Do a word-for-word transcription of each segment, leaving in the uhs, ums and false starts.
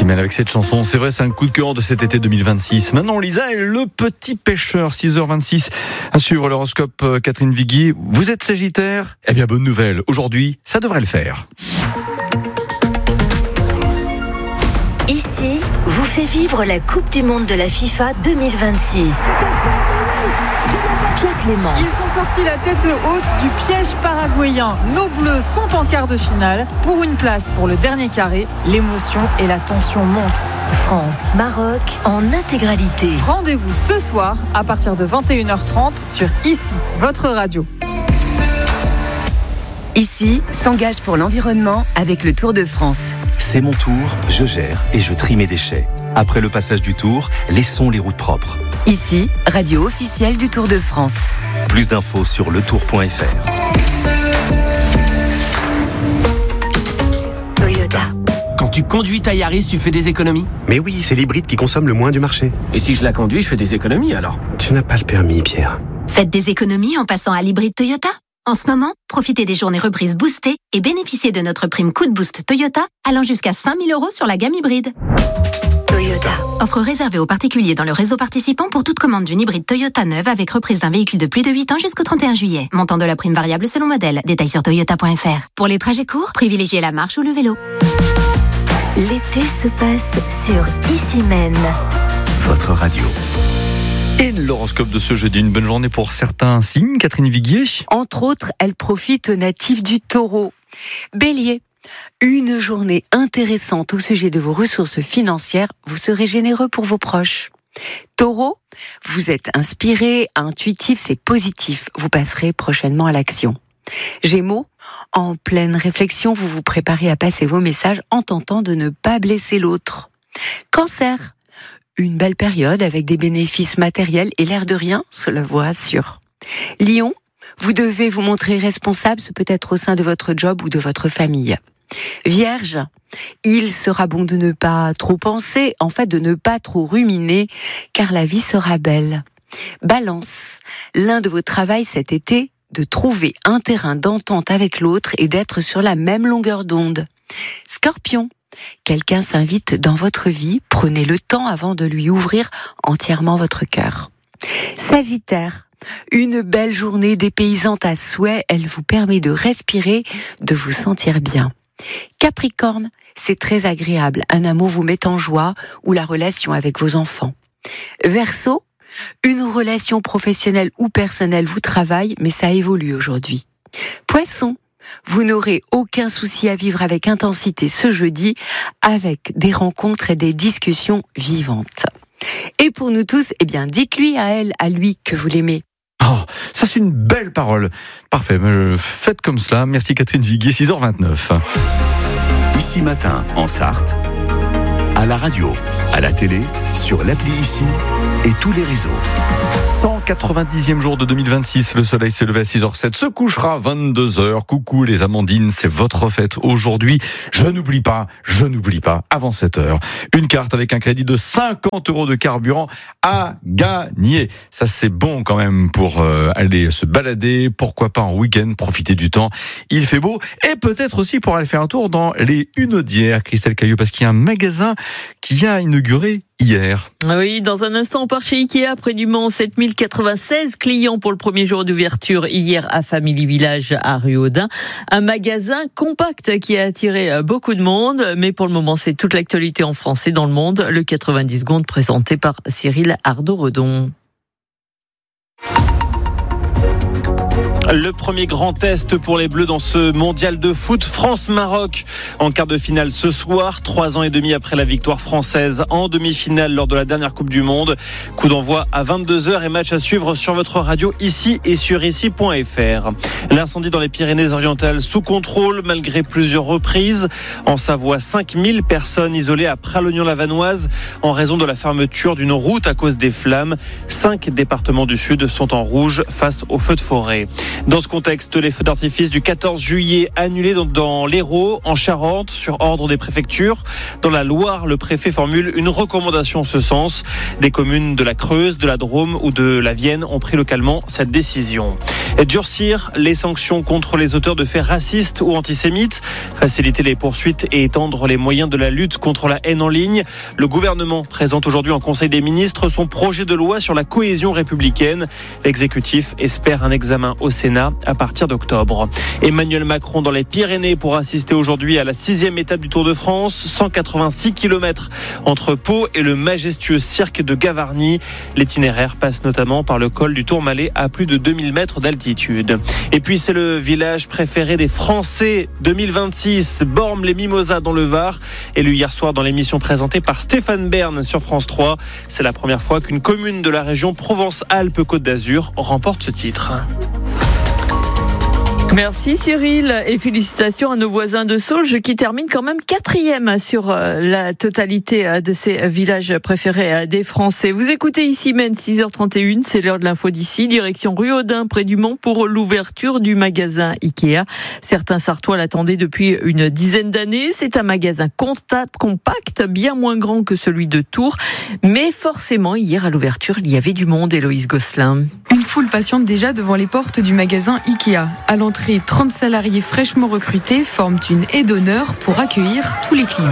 Ici-même avec cette chanson. C'est vrai, c'est un coup de cœur de cet été deux mille vingt-six. Maintenant, Lisa et le petit pêcheur, six heures vingt-six. À suivre l'horoscope, Catherine Viguier. Vous êtes Sagittaire ? Eh bien, bonne nouvelle. Aujourd'hui, ça devrait le faire. Ici, vous fait vivre la Coupe du Monde de la FIFA deux mille vingt-six. Pierre Clément. Ils sont sortis la tête haute du piège paraguayen. Nos Bleus sont en quart de finale. Pour une place pour le dernier carré, l'émotion et la tension montent. France, Maroc, en intégralité. Rendez-vous ce soir à partir de vingt et une heures trente sur Ici, votre radio. Ici s'engage pour l'environnement avec le Tour de France. C'est mon tour, je gère et je trie mes déchets. Après le passage du Tour, laissons les routes propres. Ici, radio officielle du Tour de France. Plus d'infos sur le tour point f r. Toyota. Quand tu conduis ta Yaris, tu fais des économies ? Mais oui, c'est l'hybride qui consomme le moins du marché. Et si je la conduis, je fais des économies alors ? Tu n'as pas le permis, Pierre. Faites des économies en passant à l'hybride Toyota. En ce moment, profitez des journées reprises boostées et bénéficiez de notre prime Coup de Boost Toyota allant jusqu'à cinq mille euros sur la gamme hybride. Toyota. Offre réservée aux particuliers dans le réseau participant pour toute commande d'une hybride Toyota neuve avec reprise d'un véhicule de plus de huit ans jusqu'au trente et un juillet. Montant de la prime variable selon modèle. Détails sur toyota point f r. Pour les trajets courts, privilégiez la marche ou le vélo. L'été se passe sur Ici même. Votre radio. Et l'horoscope de ce jeudi, une bonne journée pour certains signes. Catherine Viguier. Entre autres, elle profite aux natifs du Taureau. Bélier, une journée intéressante au sujet de vos ressources financières. Vous serez généreux pour vos proches. Taureau, vous êtes inspiré, intuitif, c'est positif. Vous passerez prochainement à l'action. Gémeaux, en pleine réflexion, vous vous préparez à passer vos messages en tentant de ne pas blesser l'autre. Cancer, une belle période avec des bénéfices matériels et l'air de rien, cela vous rassure. Lion, vous devez vous montrer responsable, ce peut être au sein de votre job ou de votre famille. Vierge, il sera bon de ne pas trop penser, en fait de ne pas trop ruminer, car la vie sera belle. Balance, l'un de vos travaux cet été, de trouver un terrain d'entente avec l'autre et d'être sur la même longueur d'onde. Scorpion, quelqu'un s'invite dans votre vie, prenez le temps avant de lui ouvrir entièrement votre cœur. Sagittaire, une belle journée dépaysante à souhait, elle vous permet de respirer, de vous sentir bien. Capricorne, c'est très agréable, un amour vous met en joie ou la relation avec vos enfants. Verseau, une relation professionnelle ou personnelle vous travaille, mais ça évolue aujourd'hui. Poisson, vous n'aurez aucun souci à vivre avec intensité ce jeudi, avec des rencontres et des discussions vivantes. Et pour nous tous, eh bien, dites-lui à elle, à lui, que vous l'aimez. Oh, ça c'est une belle parole. Parfait, faites comme cela. Merci Catherine Viguier, six heures vingt-neuf. Ici matin, en Sarthe, à la radio, à la télé, sur l'appli Ici et tous les réseaux. cent quatre-vingt-dixième jour de deux mille vingt-six, le soleil s'est levé à six heures sept, se couchera à vingt-deux heures. Coucou les Amandines, c'est votre fête aujourd'hui. Je n'oublie pas, je n'oublie pas, avant sept heures, une carte avec un crédit de cinquante euros de carburant à gagner. Ça c'est bon quand même pour euh, aller se balader, pourquoi pas en week-end, profiter du temps. Il fait beau et peut-être aussi pour aller faire un tour dans les Hunaudières, Christelle Cailleux, parce qu'il y a un magasin qui a inauguré hier. Oui, dans un instant, on part chez Ikea, près du Mans, sept mille quatre-vingt-seize clients pour le premier jour d'ouverture hier à Family Village à Ruaudin. Un magasin compact qui a attiré beaucoup de monde, mais pour le moment, c'est toute l'actualité en France et dans le monde. Le quatre-vingt-dix secondes présenté par Cyril Ardo-Redon. Le premier grand test pour les Bleus dans ce mondial de foot, France-Maroc en quart de finale ce soir, trois ans et demi après la victoire française en demi-finale lors de la dernière Coupe du Monde. Coup d'envoi à vingt-deux heures et match à suivre sur votre radio ici et sur ici point f r. L'incendie dans les Pyrénées-Orientales sous contrôle malgré plusieurs reprises. En Savoie, cinq mille personnes isolées à Pralognan-la-Vanoise en raison de la fermeture d'une route à cause des flammes. Cinq départements du Sud sont en rouge face aux feux de forêt. Dans ce contexte, les feux d'artifice du quatorze juillet annulés dans, dans l'Hérault, en Charente, sur ordre des préfectures. Dans la Loire, le préfet formule une recommandation en ce sens. Des communes de la Creuse, de la Drôme ou de la Vienne ont pris localement cette décision. Et durcir les sanctions contre les auteurs de faits racistes ou antisémites, faciliter les poursuites et étendre les moyens de la lutte contre la haine en ligne. Le gouvernement présente aujourd'hui en Conseil des ministres son projet de loi sur la cohésion républicaine. L'exécutif espère un examen au Sénat à partir d'octobre. Emmanuel Macron dans les Pyrénées pour assister aujourd'hui à la sixième étape du Tour de France. cent quatre-vingt-six kilomètres entre Pau et le majestueux cirque de Gavarnie. L'itinéraire passe notamment par le col du Tourmalet à plus de deux mille mètres d'altitude. Et puis c'est le village préféré des Français deux mille vingt-six, Bormes-les-Mimosas dans le Var, élu hier soir dans l'émission présentée par Stéphane Bern sur France trois. C'est la première fois qu'une commune de la région Provence-Alpes-Côte d'Azur remporte ce titre. Merci Cyril et félicitations à nos voisins de Saulges qui terminent quand même quatrième sur la totalité de ces villages préférés des Français. Vous écoutez ici même six heures trente et une, c'est l'heure de l'info d'ici, direction rue Audin près du Mans pour l'ouverture du magasin Ikea. Certains Sartois l'attendaient depuis une dizaine d'années. C'est un magasin compact, bien moins grand que celui de Tours, mais forcément hier à l'ouverture il y avait du monde. Héloïse Gosselin. Une foule patiente déjà devant les portes du magasin Ikea. À l'entrée, trente salariés fraîchement recrutés forment une haie d'honneur pour accueillir tous les clients.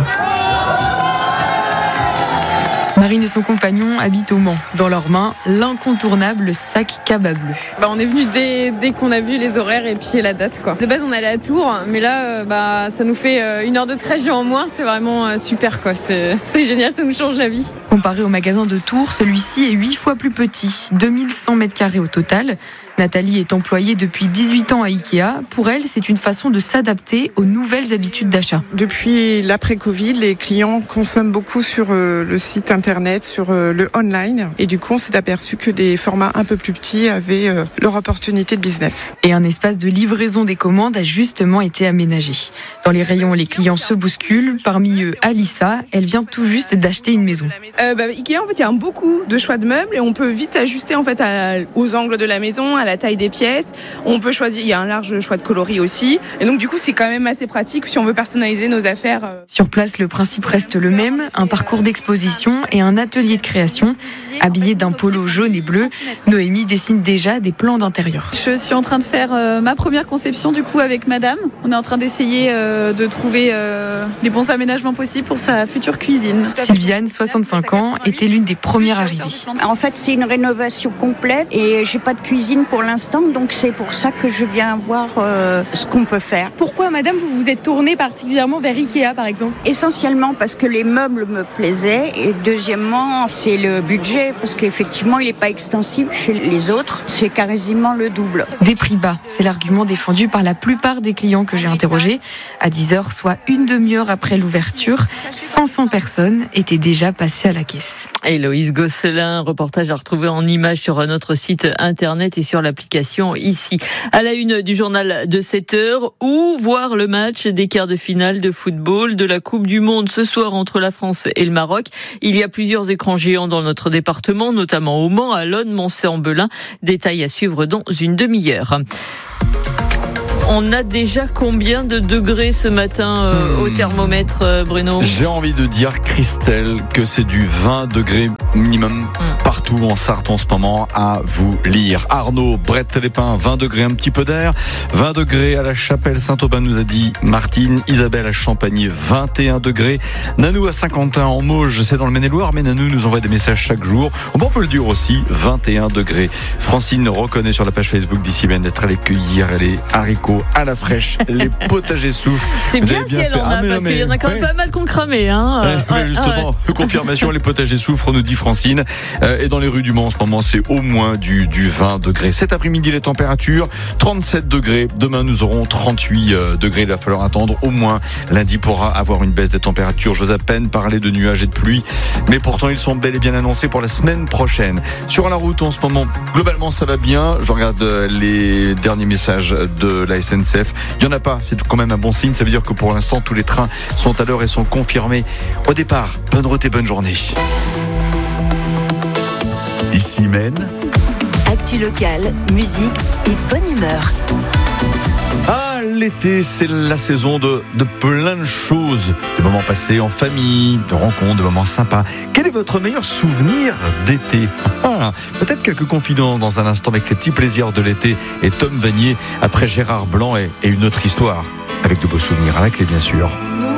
Marine et son compagnon habitent au Mans. Dans leurs mains, l'incontournable sac cabas bleu. Bah, on est venu dès, dès qu'on a vu les horaires et puis la date, quoi. De base, on allait à Tours, mais là, bah, ça nous fait une heure de trajet en moins. C'est vraiment super, quoi. C'est, c'est génial, ça nous change la vie. Comparé au magasin de Tours, celui-ci est huit fois plus petit, deux mille cent mètres carrés au total. Nathalie est employée depuis dix-huit ans à Ikea. Pour elle, c'est une façon de s'adapter aux nouvelles habitudes d'achat. Depuis l'après-Covid, les clients consomment beaucoup sur le site internet, sur le online. Et du coup, on s'est aperçu que des formats un peu plus petits avaient leur opportunité de business. Et un espace de livraison des commandes a justement été aménagé. Dans les rayons, les clients se bousculent. Parmi eux, Alissa, elle vient tout juste d'acheter une maison. Euh, bah, Ikea, en fait, il y a beaucoup de choix de meubles et on peut vite ajuster en fait à, aux angles de la maison, à la taille des pièces. On peut choisir, il y a un large choix de coloris aussi. Et donc du coup, c'est quand même assez pratique si on veut personnaliser nos affaires. Sur place, le principe reste le même, un parcours d'exposition et un atelier de création. Habillée d'un polo jaune et bleu, Noémie dessine déjà des plans d'intérieur. Je suis en train de faire euh, ma première conception du coup avec madame. On est en train d'essayer euh, de trouver euh, les bons aménagements possibles pour sa future cuisine. Sylviane, soixante-cinq ans, était l'une des premières arrivées. En fait, c'est une rénovation complète et j'ai pas de cuisine pour l'instant, donc c'est pour ça que je viens voir euh, ce qu'on peut faire. Pourquoi, madame, vous vous êtes tournée particulièrement vers Ikea, par exemple ? Essentiellement parce que les meubles me plaisaient et deuxièmement, c'est le budget, parce qu'effectivement, il n'est pas extensible chez les autres, c'est quasiment le double. Des prix bas, c'est l'argument défendu par la plupart des clients que j'ai interrogés. À dix heures, soit une demi-heure après l'ouverture, cinq cents personnes étaient déjà passées à la caisse. Héloïse Gosselin, reportage à retrouver en images sur notre site internet et sur l'application ici. À la une du journal de sept heures, où voir le match des quarts de finale de football de la Coupe du Monde ce soir entre la France et le Maroc. Il y a plusieurs écrans géants dans notre département, notamment au Mans, à Lonne, Moncey-en-Belin. Détail à suivre dans une demi-heure. On a déjà combien de degrés ce matin euh, mmh. au thermomètre, euh, Bruno ? J'ai envie de dire, Christelle, que c'est du vingt degrés minimum mmh. partout en Sarthe en ce moment. À vous lire. Arnaud, Brette-les-Pins, vingt degrés, un petit peu d'air. vingt degrés à la Chapelle-Saint-Aubin, nous a dit Martine. Isabelle à Champagny, vingt et un degrés. Nanou à Saint-Quentin en Mauges, c'est dans le Maine-et-Loire, mais Nanou nous envoie des messages chaque jour. On peut le dire aussi, vingt et un degrés. Francine reconnaît sur la page Facebook d'ici Ben d'être allée cueillir les haricots à la fraîche, les potagers souffles. C'est bien, bien si elle en a, ah, parce qu'il y en a quand même ouais. pas mal qu'on cramait. Hein. Ouais, ouais, justement, ouais. confirmation, les potagers souffrent, nous dit Francine. Euh, et dans les rues du Mans, en ce moment, c'est au moins du, du vingt degrés. Cet après-midi, les températures, trente-sept degrés. Demain, nous aurons trente-huit degrés. Il va falloir attendre au moins lundi pour avoir une baisse des températures. J'ose à peine parler de nuages et de pluie, mais pourtant, ils sont bel et bien annoncés pour la semaine prochaine. Sur la route, en ce moment, globalement, ça va bien. Je regarde les derniers messages de la S N C F. Il n'y en a pas, c'est quand même un bon signe. Ça veut dire que pour l'instant, tous les trains sont à l'heure et sont confirmés au départ. Bonne route et bonne journée. Ici Maine, Actu locale, musique et bonne humeur. Ah, l'été, c'est la saison de, de plein de choses. De moments passés en famille, de rencontres, de moments sympas. Quel est votre meilleur souvenir d'été ? ah, Peut-être quelques confidences dans un instant avec les petits plaisirs de l'été et Tom Vanier après Gérard Blanc et, et une autre histoire. Avec de beaux souvenirs à la clé, bien sûr.